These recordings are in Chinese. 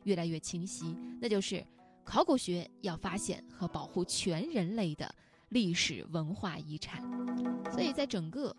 越来越清晰，那就是考古学要发现和保护全人类的历史文化遗产。所以在整个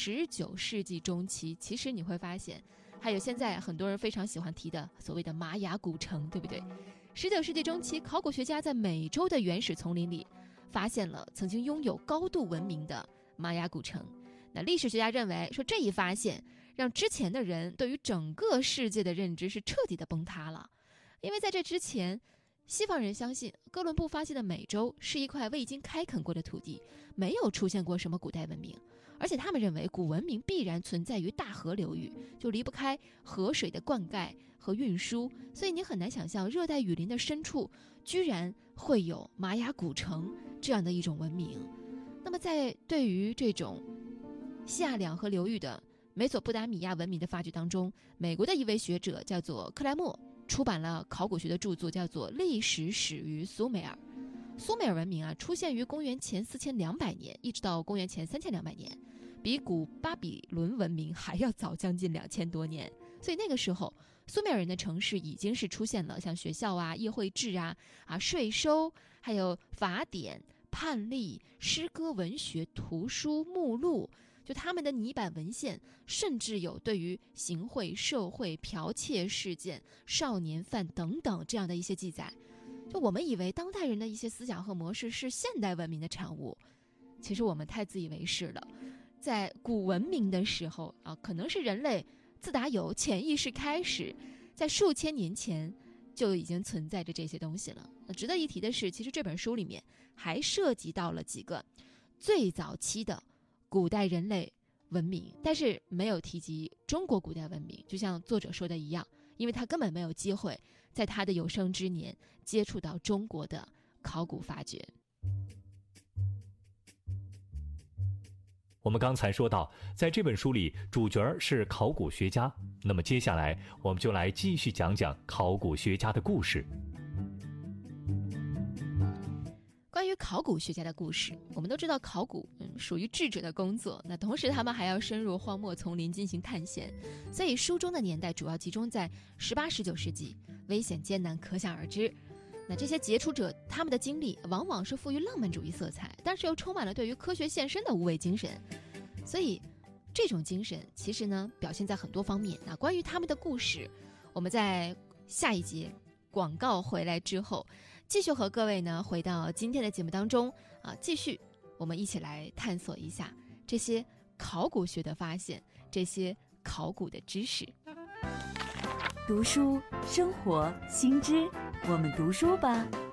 19世纪中期，其实你会发现还有现在很多人非常喜欢提的所谓的玛雅古城，对不对？19世纪中期，考古学家在美洲的原始丛林里发现了曾经拥有高度文明的玛雅古城。那历史学家认为说，这一发现让之前的人对于整个世界的认知是彻底的崩塌了。因为在这之前，西方人相信哥伦布发现的美洲是一块未经开垦过的土地，没有出现过什么古代文明，而且他们认为古文明必然存在于大河流域，就离不开河水的灌溉和运输，所以你很难想象热带雨林的深处居然会有玛雅古城这样的一种文明。那么在对于这种西亚两河流域的美索不达米亚文明的发掘当中，美国的一位学者叫做克莱默出版了考古学的著作，叫做《历史始于苏美尔》。苏美尔文明出现于公元前4200年，一直到公元前3200年，比古巴比伦文明还要早将近2000多年。所以那个时候，苏美尔人的城市已经是出现了像学校议会制税收，还有法典、判例、诗歌、文学、图书、目录，就他们的泥板文献，甚至有对于行贿、受贿、剽窃事件、少年犯等等这样的一些记载。就我们以为当代人的一些思想和模式是现代文明的产物，其实我们太自以为是了。在古文明的时候可能是人类自打有潜意识开始，在数千年前就已经存在着这些东西了。值得一提的是，其实这本书里面还涉及到了几个最早期的古代人类文明，但是没有提及中国古代文明，就像作者说的一样，因为他根本没有机会在他的有生之年接触到中国的考古发掘。 我们刚才说到，在这本书里主角是考古学家，那么接下来我们就来继续讲讲考古学家的故事。 关于考古学家的故事，我们都知道考古属于智者的工作，那同时他们还要深入荒漠丛林进行探险，所以书中的年代主要集中在18、19世纪，危险艰难可想而知。那这些杰出者他们的经历往往是富于浪漫主义色彩，但是又充满了对于科学献身的无畏精神，所以这种精神其实呢表现在很多方面。那关于他们的故事，我们在下一节广告回来之后继续和各位呢回到今天的节目当中继续我们一起来探索一下这些考古学的发现，这些考古的知识。 读书生活新知，我们读书吧。